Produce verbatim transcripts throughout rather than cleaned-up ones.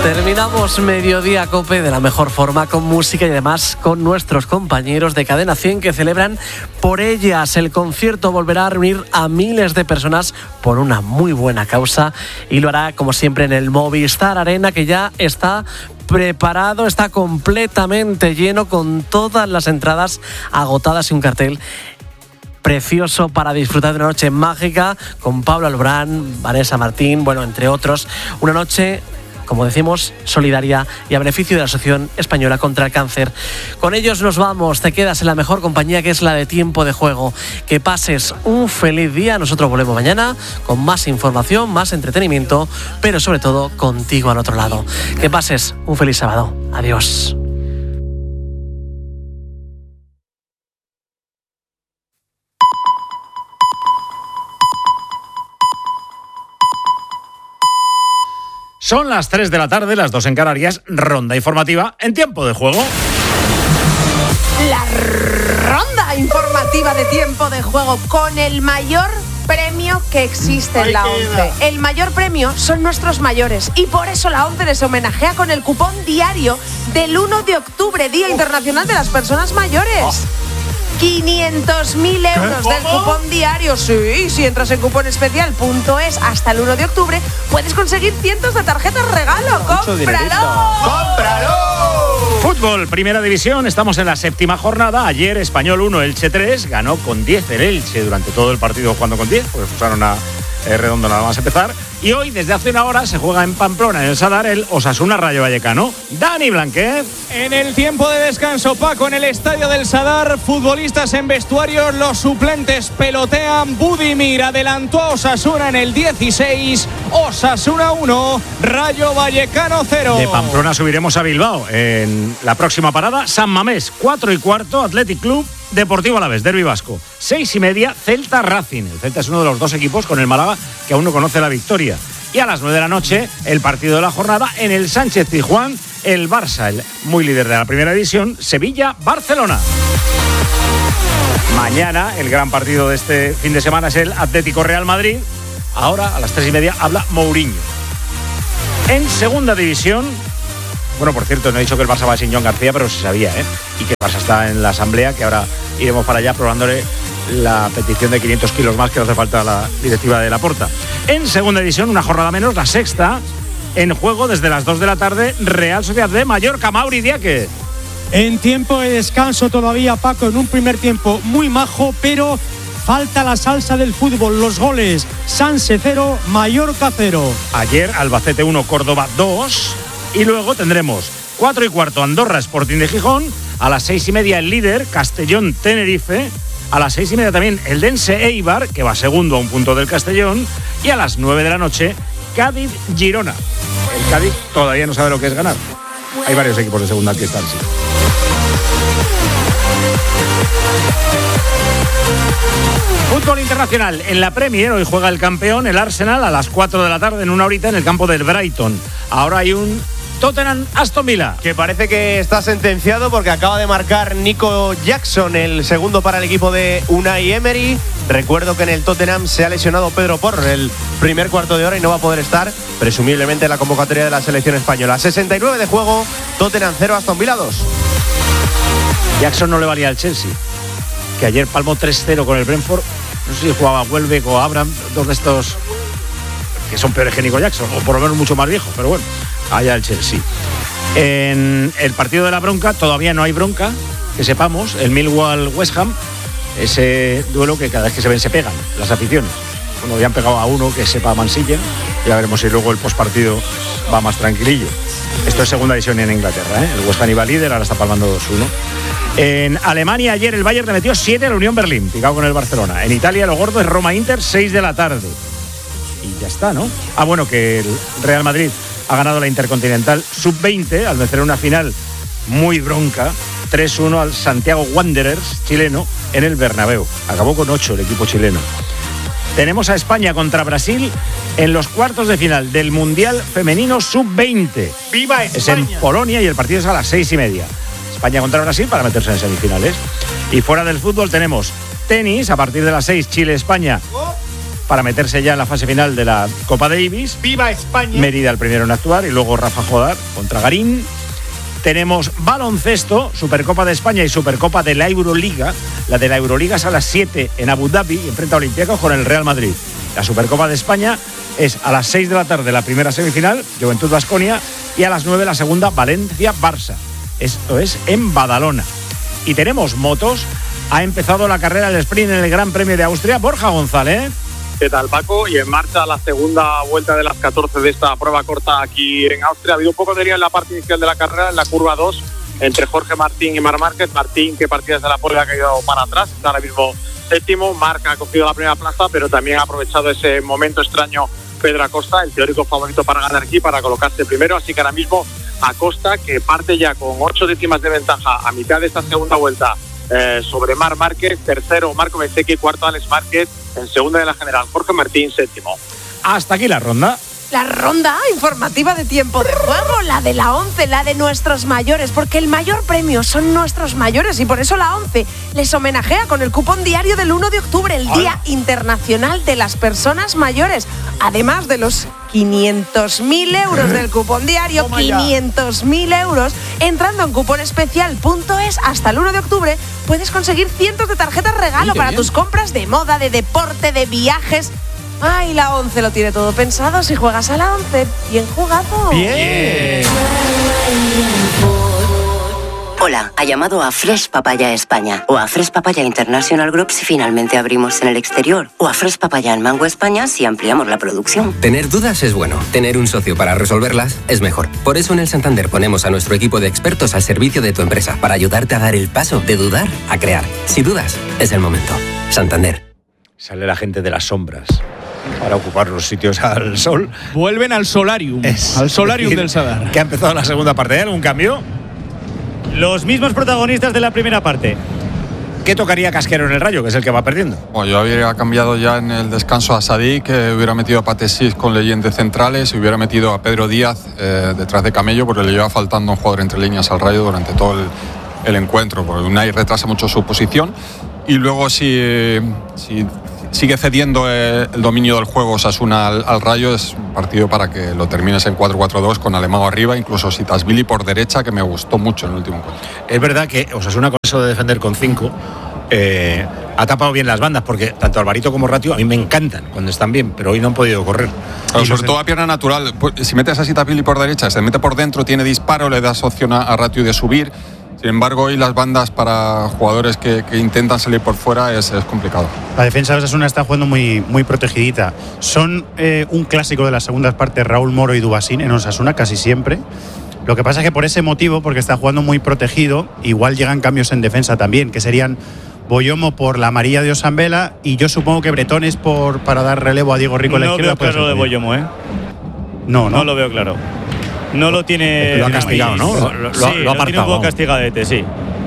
Terminamos Mediodía Cope de la mejor forma, con música y además con nuestros compañeros de Cadena cien que celebran por ellas. El concierto volverá a reunir a miles de personas por una muy buena causa y lo hará como siempre en el Movistar Arena, que ya está preparado, está completamente lleno con todas las entradas agotadas y un cartel precioso para disfrutar de una noche mágica con Pablo Alborán, Vanessa Martín, bueno, entre otros. Una noche, como decimos, solidaria y a beneficio de la Asociación Española contra el Cáncer. Con ellos nos vamos. Te quedas en la mejor compañía, que es la de Tiempo de Juego. Que pases un feliz día. Nosotros volvemos mañana con más información, más entretenimiento, pero sobre todo contigo al otro lado. Que pases un feliz sábado. Adiós. Son las tres de la tarde, las dos en Canarias. Ronda informativa en Tiempo de Juego. La ronda informativa de Tiempo de Juego con el mayor premio que existe en la ONCE. El mayor premio son nuestros mayores y por eso la ONCE les homenajea con el cupón diario del uno de octubre, Día Internacional de las Personas Mayores. quinientos mil euros del cupón diario. Sí, si entras en cuponespecial punto es hasta el uno de octubre, puedes conseguir cientos de tarjetas regalo. ¡Cómpralo! ¡Cómpralo! Fútbol, Primera División. Estamos en la séptima jornada. Ayer, Español uno, Elche tres. Ganó con diez el Elche durante todo el partido, jugando con diez, porque usaron a eh, Redondo nada más empezar. Y hoy, desde hace una hora, se juega en Pamplona, en el Sadar, el Osasuna Rayo Vallecano. Dani Blanquez. En el tiempo de descanso, Paco, en el estadio del Sadar, futbolistas en vestuarios, los suplentes pelotean. Budimir adelantó a Osasuna en el dieciséis. Osasuna uno, Rayo Vallecano cero. De Pamplona subiremos a Bilbao. En la próxima parada, San Mamés, cuatro y cuarto, Athletic Club, Deportivo Alavés, Derbi Vasco. Seis y media, Celta Racing. El Celta es uno de los dos equipos con el Málaga que aún no conoce la victoria. Y a las nueve de la noche, el partido de la jornada en el Sánchez Pizjuán, el Barça, el muy líder de la primera división, Sevilla-Barcelona. Mañana, el gran partido de este fin de semana es el Atlético Real Madrid. Ahora, a las tres y media, habla Mourinho. En segunda división, bueno, por cierto, no he dicho que el Barça va sin John García, pero se sabía, ¿eh? Y que el Barça está en la asamblea, que ahora iremos para allá probándole la petición de quinientos kilos más que hace falta a la directiva de Laporta. En segunda división, una jornada menos, la sexta, en juego desde las dos de la tarde, Real Sociedad de Mallorca. Mauri Diaque. En tiempo de descanso todavía, Paco, en un primer tiempo muy majo, pero falta la salsa del fútbol, los goles. Sanse cero, Mallorca cero. Ayer, Albacete uno, Córdoba dos. Y luego tendremos cuatro y cuarto, Andorra Sporting de Gijón. A las seis y media, el líder, Castellón Tenerife. A las seis y media también el Dense Eibar, que va segundo a un punto del Castellón. Y a las nueve de la noche, Cádiz Girona. El Cádiz todavía no sabe lo que es ganar. Hay varios equipos de segunda que están, sí. Fútbol internacional. En la Premier hoy juega el campeón, el Arsenal, a las cuatro de la tarde, en una horita, en el campo del Brighton. Ahora hay un Tottenham Aston Villa, que parece que está sentenciado porque acaba de marcar Nico Jackson, el segundo para el equipo de Unai Emery. Recuerdo que en el Tottenham se ha lesionado Pedro Porro en el primer cuarto de hora y no va a poder estar, presumiblemente, en la convocatoria de la selección española. sesenta y nueve de juego, Tottenham cero, Aston Villa dos. Jackson no le valía al Chelsea, que ayer palmó tres cero con el Brentford. No sé si jugaba Welbeck o Abraham, dos de estos que son peores que Nico Jackson, o por lo menos mucho más viejos, pero bueno, allá el Chelsea. En el partido de la bronca todavía no hay bronca, que sepamos, el Millwall-West Ham, ese duelo que cada vez que se ven se pegan las aficiones. Bueno, ya han pegado a uno que sepa Mansilla, ya veremos si luego el postpartido va más tranquilillo. Esto es segunda división en Inglaterra, ¿eh? El West Ham iba líder, ahora está palmando dos uno. En Alemania ayer el Bayern le metió siete a la Unión Berlín, picado con el Barcelona. En Italia lo gordo es Roma-Inter, seis de la tarde. Y ya está, ¿no? Ah, bueno, que el Real Madrid ha ganado la Intercontinental sub veinte al vencer una final muy bronca, tres uno al Santiago Wanderers chileno en el Bernabéu. Acabó con ocho el equipo chileno. Tenemos a España contra Brasil en los cuartos de final del Mundial Femenino sub veinte. ¡Viva España! Es en Polonia y el partido es a las seis y media. España contra Brasil para meterse en semifinales. Y fuera del fútbol tenemos tenis a partir de las seis, Chile-España. para meterse ya en la fase final de la Copa Davis. ¡Viva España! Mérida el primero en actuar y luego Rafa Jodar contra Garín. Tenemos baloncesto, Supercopa de España y Supercopa de la Euroliga. La de la Euroliga es a las siete en Abu Dhabi, enfrenta a Olympiacos con el Real Madrid. La Supercopa de España es a las seis de la tarde la primera semifinal, Juventud Baskonia, y a las nueve la segunda, Valencia-Barça. Esto es en Badalona. Y tenemos motos. Ha empezado la carrera del sprint en el Gran Premio de Austria. Borja González. ¿Qué tal, Paco? Y en marcha la segunda vuelta de las catorce de esta prueba corta aquí en Austria. Ha habido un poco de lío en la parte inicial de la carrera, en la curva dos, entre Jorge Martín y Marc Márquez. Martín, que partía desde la pole, ha caído para atrás, está ahora mismo séptimo. Marc ha cogido la primera plaza, pero también ha aprovechado ese momento extraño Pedro Acosta, el teórico favorito para ganar aquí, para colocarse primero. Así que ahora mismo Acosta, que parte ya con ocho décimas de ventaja a mitad de esta segunda vuelta eh, sobre Marc Márquez. Tercero, Marco Bezzecchi. Cuarto, Alex Márquez. En segunda de la general, Jorge Martín, séptimo. Hasta aquí la ronda. La ronda informativa de tiempo de juego, la de la ONCE, la de nuestros mayores, porque el mayor premio son nuestros mayores y por eso la ONCE les homenajea con el cupón diario del uno de octubre, el Día Internacional de las Personas Mayores. Además de los quinientos mil euros del cupón diario, quinientos mil euros, entrando en cuponespecial punto es hasta el uno de octubre, puedes conseguir cientos de tarjetas regalo para tus compras de moda, de deporte, de viajes. Ay, la ONCE lo tiene todo pensado. Si juegas a la ONCE, bien jugado. Bien. Hola, ha llamado a Fresh Papaya España o a Fresh Papaya International Group si finalmente abrimos en el exterior o a Fresh Papaya en Mango España si ampliamos la producción. Tener dudas es bueno, tener un socio para resolverlas es mejor. Por eso en el Santander ponemos a nuestro equipo de expertos al servicio de tu empresa para ayudarte a dar el paso de dudar a crear. Si dudas, es el momento. Santander. Sale la gente de las sombras para ocupar los sitios al sol. Vuelven al solarium, es al solarium decir, del Sadar. Que ha empezado la segunda parte. ¿Hay algún cambio? Los mismos protagonistas de la primera parte. ¿Qué tocaría Casquero en el Rayo, que es el que va perdiendo? Bueno, yo habría cambiado ya en el descanso a Sadik, que hubiera metido a Patesís con leyentes centrales y hubiera metido a Pedro Díaz eh, detrás de Camello, porque le lleva faltando un jugador entre líneas al Rayo durante todo el, el encuentro, porque Unai retrasa mucho su posición. Y luego si, si sigue cediendo el, el dominio del juego Osasuna al, al Rayo, es un partido para que lo termines en cuatro cuatro dos con Alemão arriba, incluso Sitasvili por derecha, que me gustó mucho en el último encuentro. Es verdad que Osasuna, con eso de defender con cinco, eh, ha tapado bien las bandas, porque tanto Alvarito como Ratio a mí me encantan cuando están bien, pero hoy no han podido correr. Claro, sobre todo a pierna natural. Si metes a Sitasvili por derecha, se mete por dentro, tiene disparo, le das opción a, a Ratio de subir. Sin embargo, hoy las bandas para jugadores que, que intentan salir por fuera es, es complicado. La defensa de Osasuna está jugando muy, muy protegidita. Son eh, un clásico de las segundas partes Raúl Moro y Dubasín en Osasuna casi siempre. Lo que pasa es que por ese motivo, porque está jugando muy protegido, igual llegan cambios en defensa también, que serían Boyomo por la amarilla de Osambela y yo supongo que Bretones por, para dar relevo a Diego Rico en la izquierda. No veo claro lo de Boyomo, ¿eh? No, no. No lo veo claro. No lo tiene. Lo ha castigado, ¿no? Lo, lo, sí, lo ha apartado. Lo tiene un poco castigadete, sí.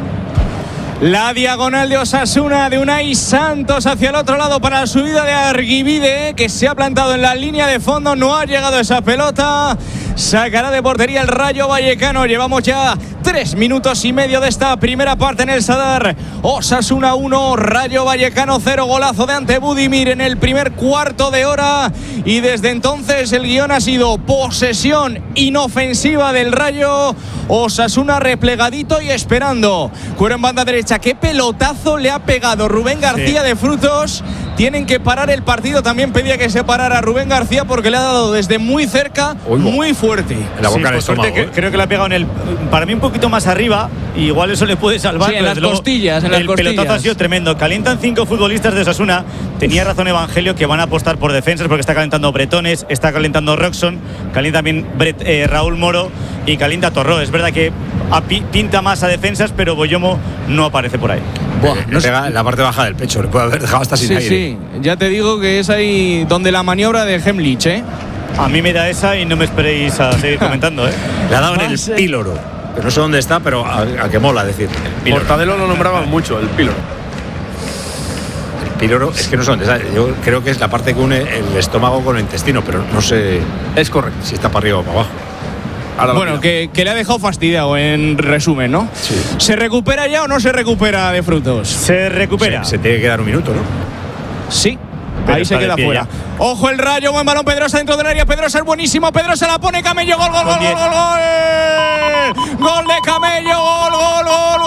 La diagonal de Osasuna de Unai Santos hacia el otro lado para la subida de Arguibide, que se ha plantado en la línea de fondo. No ha llegado esa pelota. Sacará de portería el Rayo Vallecano. Llevamos ya tres minutos y medio de esta primera parte en el Sadar. Osasuna uno, Rayo Vallecano cero. Golazo de Ante Budimir en el primer cuarto de hora. Y desde entonces el guión ha sido posesión inofensiva del Rayo. Osasuna replegadito y esperando. Cuero en banda derecha. Qué pelotazo le ha pegado Rubén García sí. de Frutos. Tienen que parar el partido. También pedía que se parara Rubén García porque le ha dado desde muy cerca, Oigo. muy fuerte. En la boca sí, del por estómago, suerte, ¿eh? Creo que le ha pegado en el. Para mí un poquito más arriba. Igual eso le puede salvar. Sí, en las costillas, en las el costillas. pelotazo ha sido tremendo. Calientan cinco futbolistas de Osasuna. Tenía razón Evangelio que van a apostar por defensas porque está calentando Bretones, está calentando Roxon, calienta también Bret, eh, Raúl Moro y calienta Torró. Es verdad que pinta más a defensas, pero Boyomo no aparece por ahí. Buah, no pega en la parte baja del pecho, le puede haber dejado hasta sin sí, aire. Sí, ya te digo que es ahí donde la maniobra de Hemlich, ¿eh? A mí me da esa y no me esperéis a seguir comentando, ¿eh? Le ha dado en el píloro. Pero no sé dónde está, pero a, a que mola decir. Mortadelo lo nombraba mucho, el píloro. El píloro, es que no sé dónde está. Yo creo que es la parte que une el estómago con el intestino, pero no sé. Es correcto. Si está para arriba o para abajo. Ahora bueno, que, que le ha dejado fastidiado, en resumen, ¿no? Sí. ¿Se recupera ya o no se recupera de Frutos? Se recupera. Se, se tiene que dar un minuto, ¿no? Sí. Ahí se queda fuera. Ojo el Rayo, buen balón Pedrosa dentro del área. Pedrosa es buenísimo. Pedrosa la pone Camello. Gol, gol, gol, gol, gol, gol. Gol de Camello. Gol, gol, gol,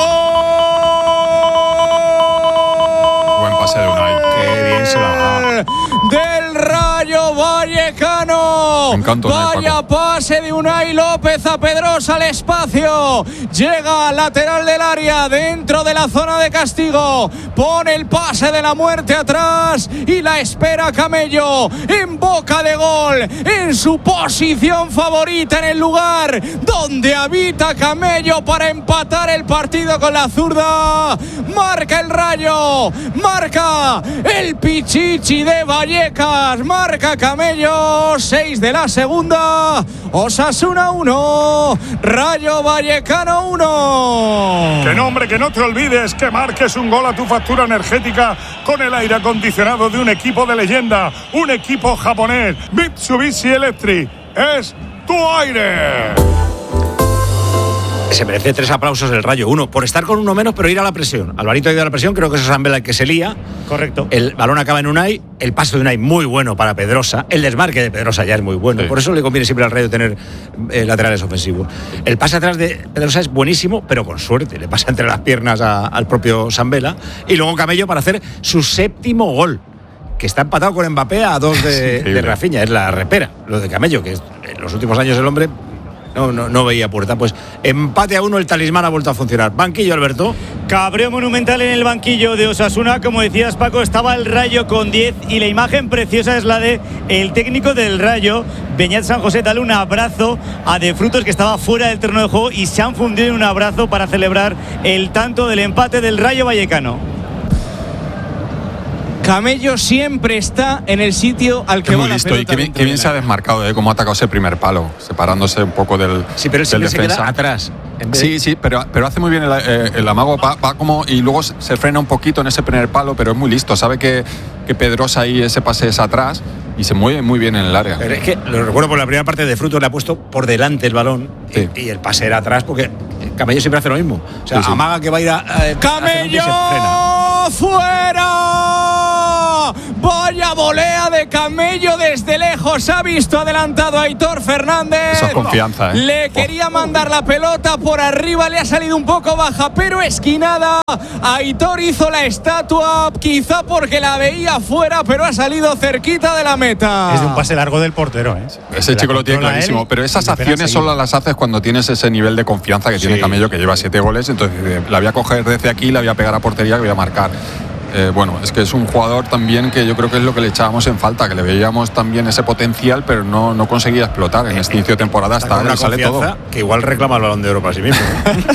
gol. Buen pase de Unai. Qué bien se la va. Del Rayo Vallecano. Me encanta Unai, Vaya pase de Unai López a Pedrosa al espacio. Llega al lateral del área, dentro de la zona de castigo. Pone el pase de la muerte atrás y la espera Camello en boca de gol, en su posición favorita, en el lugar donde habita Camello para empatar el partido con la zurda. Marca el Rayo, marca el Pichichi de Vallecas, marca Camello. Seis de la segunda. Osasuna uno, Rayo Vallecano uno. Que no, hombre, que no te olvides que marques un gol a tu factura energética con el aire acondicionado de un equipo de leyenda, un equipo japonés, Mitsubishi Electric. Es tu aire. Se merece tres aplausos el Rayo. Uno, por estar con uno menos, pero ir a la presión. Alvarito ha ido a la presión, creo que es Zambela el que se lía. Correcto. El balón acaba en Unai, el paso de Unai muy bueno para Pedrosa, el desmarque de Pedrosa ya es muy bueno. Sí. Por eso le conviene siempre al Rayo tener eh, laterales ofensivos. El pase atrás de Pedrosa es buenísimo, pero con suerte. Le pasa entre las piernas a, al propio Zambela. Y luego Camello para hacer su séptimo gol, que está empatado con Mbappé a dos de, sí, de Rafinha. Es la repera, lo de Camello, que es, en los últimos años el hombre No, no, no veía puerta. Pues empate a uno, el talismán ha vuelto a funcionar. Banquillo, Alberto. Cabreo monumental en el banquillo de Osasuna. Como decías, Paco, estaba el Rayo con diez y la imagen preciosa es la de el técnico del Rayo, Beñat San José. Dale un abrazo a De Frutos, que estaba fuera del terreno de juego, y se han fundido en un abrazo para celebrar el tanto del empate del Rayo Vallecano. Camello siempre está en el sitio al que es va muy la listo pelota. Y qué bien, qué bien se ha desmarcado, ¿eh? Cómo ha atacado ese primer palo, separándose un poco del Sí, pero él del siempre se queda atrás. En vez Sí, de... sí, pero, pero hace muy bien el, eh, el amago, va, va como y luego se frena un poquito en ese primer palo, pero es muy listo. Sabe que, que Pedrosa ahí ese pase es atrás y se mueve muy bien en el área. Pero es que lo recuerdo por la primera parte de Frutos, le ha pueto por delante el balón, sí, y, y el pase era atrás, porque Camello siempre hace lo mismo. O sea, sí, sí. amaga que va a ir a. a ¡Camello! ¡Fuera! Vaya volea de Camello desde lejos. Ha visto adelantado a Aitor Fernández. Eso es confianza, ¿eh? Le quería mandar la pelota por arriba, le ha salido un poco baja, pero esquinada. Aitor hizo la estatua, quizá porque la veía fuera, pero ha salido cerquita de la meta. Es de un pase largo del portero, ¿eh? Ese chico lo tiene clarísimo, pero esas acciones solo las haces cuando tienes ese nivel de confianza que tiene sí. Camello, que lleva siete goles. Entonces la voy a coger desde aquí, la voy a pegar a portería, que voy a marcar. Eh, bueno, es que es un jugador también que yo creo que es lo que le echábamos en falta, que le veíamos también ese potencial, pero no, no conseguía explotar en este inicio de temporada. Hasta ahora sale todo. Que igual reclama el Balón de Oro para sí mismo.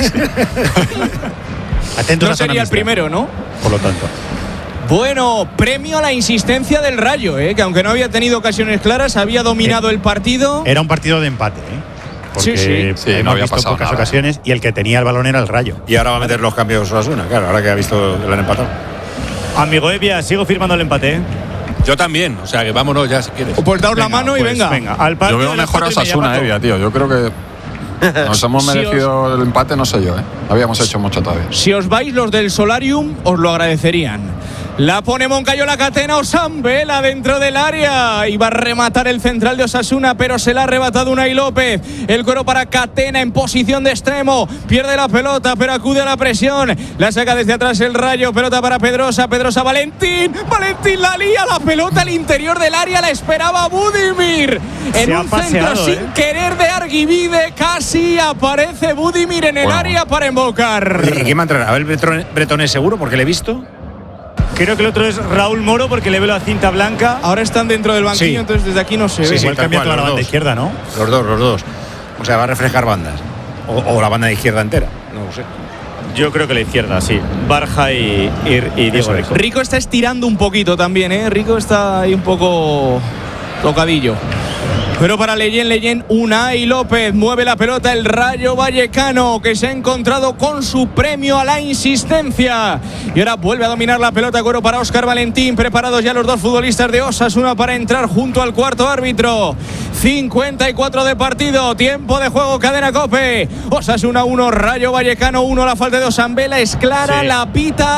Atentos, no sería el primero, ¿no? Por lo tanto. Bueno, premio a la insistencia del Rayo, ¿eh? Que aunque no había tenido ocasiones claras, había dominado eh, el partido. Era un partido de empate, ¿eh? Porque sí, sí. sí, no había visto pasado pocas nada. ocasiones y el que tenía el balón era el Rayo. Y ahora va a meter los cambios Osasuna, claro, ahora que ha visto que lo han empatado. Amigo Evia, sigo firmando el empate, ¿eh? Yo también, o sea que vámonos ya si quieres. Pues daos la mano y pues, venga. venga al yo veo mejor a Osasuna, Evia, tío. Yo creo que nos hemos merecido si os... el empate, no sé yo, ¿eh? Habíamos hecho mucho todavía. Si os vais los del Solarium, os lo agradecerían. La pone Moncayo la Catena, Osambela dentro del área. Iba a rematar el central de Osasuna, pero se la ha arrebatado Unai López. El cuero para Catena en posición de extremo. Pierde la pelota, pero acude a la presión. La saca desde atrás el Rayo. Pelota para Pedrosa. Pedrosa, Valentín. Valentín la lía. La pelota al interior del área. La esperaba Budimir. En se un paseado, centro ¿eh? sin querer de Arguivide. Casi aparece Budimir en el bueno. área para embocar. ¿Y quién va a entrar? A ver, Bretones seguro, porque le he visto. Creo que el otro es Raúl Moro, porque le veo la cinta blanca. Ahora están dentro del banquillo, sí. entonces desde aquí no se sí, ve. Sí, igual cambia toda la banda izquierda, ¿no? Los dos, los dos. O sea, va a reflejar bandas. O, o la banda de izquierda entera. No lo sé. Yo creo que la izquierda, sí. Barja y, y, y Diego Rico. Rico está estirando un poquito también, ¿eh? Rico está ahí un poco tocadillo. Pero para Leyen, Leyen, Unai López mueve la pelota, el Rayo Vallecano, que se ha encontrado con su premio a la insistencia. Y ahora vuelve a dominar la pelota, cuero para Óscar Valentín. Preparados ya los dos futbolistas de Osasuna para entrar junto al cuarto árbitro. cincuenta y cuatro de partido, tiempo de juego, Cadena COPE. Osasuna uno, Rayo Vallecano uno. La falta de Osambela es clara, sí. La pita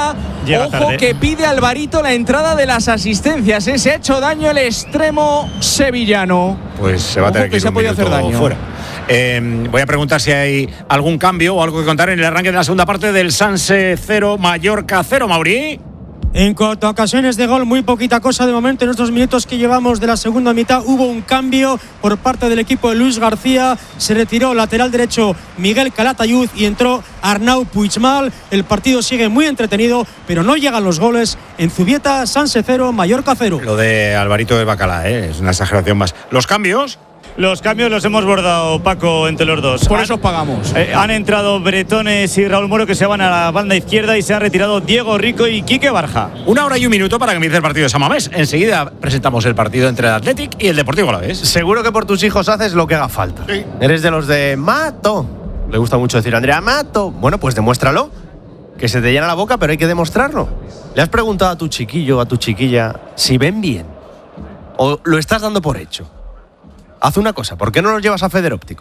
Llega Ojo tarde. que pide Alvarito la entrada de las asistencias. ¿eh? Se ha hecho daño el extremo sevillano. Pues se va a Ojo tener que que ir se un ha podido minuto hacer daño. fuera. Eh, voy a preguntar si hay algún cambio o algo que contar en el arranque de la segunda parte del Sanse cero, Mallorca cero, Mauri. En cuanto a ocasiones de gol, muy poquita cosa de momento. En estos minutos que llevamos de la segunda mitad hubo un cambio por parte del equipo de Luis García. Se retiró lateral derecho Miguel Calatayud y entró Arnau Puigmal. El partido sigue muy entretenido, pero no llegan los goles. En Zubieta, Sanse cero, Mallorca cero. Lo de Alvarito de Bacalá, ¿eh? Es una exageración más. ¿Los cambios? Los cambios los hemos bordado, Paco, entre los dos. Por han, eso os pagamos. Eh, han entrado Bretones y Raúl Moro, que se van a la banda izquierda, y se han retirado Diego Rico y Quique Barja. Una hora y un minuto para que empiece el partido de San Mamés. Enseguida presentamos el partido entre el Athletic y el Deportivo Alavés. Seguro que por tus hijos haces lo que haga falta. Sí. Eres de los de mato. Le gusta mucho decir Andrea, mato. Bueno, pues demuéstralo. Que se te llena la boca, pero hay que demostrarlo. ¿Le has preguntado a tu chiquillo o a tu chiquilla si ven bien? ¿O lo estás dando por hecho? Haz una cosa, ¿por qué no los llevas a Feder Óptico?